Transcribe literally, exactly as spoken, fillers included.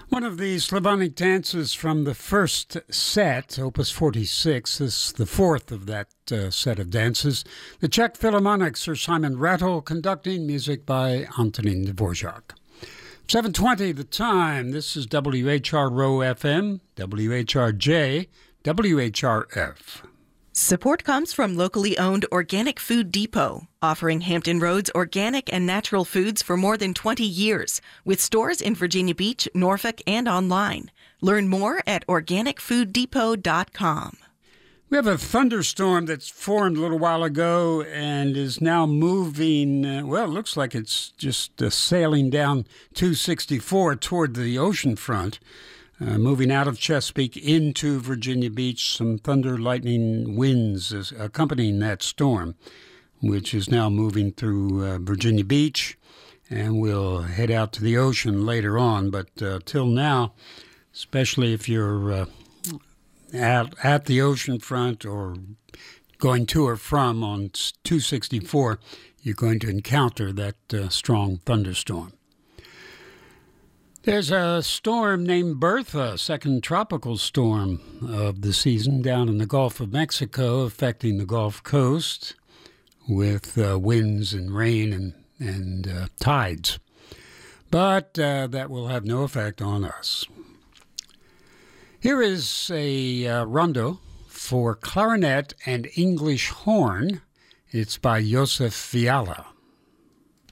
One of the Slavonic dances from the first set, Opus forty-six, is the fourth of that uh, set of dances. The Czech Philharmonic, Sir Simon Rattle, conducting, music by Antonin Dvorak. seven twenty the time. This is W H R R O F M, W H R J, W H R F. Support comes from locally owned Organic Food Depot, offering Hampton Roads organic and natural foods for more than twenty years, with stores in Virginia Beach, Norfolk, and online. Learn more at organic food depot dot com. We have a thunderstorm that's formed a little while ago and is now moving, uh, well, it looks like it's just uh, sailing down two sixty-four toward the ocean front. Uh, moving out of Chesapeake into Virginia Beach, some thunder, lightning, winds is accompanying that storm, which is now moving through uh, Virginia Beach, and we'll head out to the ocean later on. But uh, till now, especially if you're uh, at, at the ocean front or going to or from on two sixty-four, you're going to encounter that uh, strong thunderstorm. There's a storm named Bertha, second tropical storm of the season down in the Gulf of Mexico, affecting the Gulf Coast with uh, winds and rain and, and uh, tides. But uh, that will have no effect on us. Here is a uh, rondo for clarinet and English horn. It's by Joseph Fiala.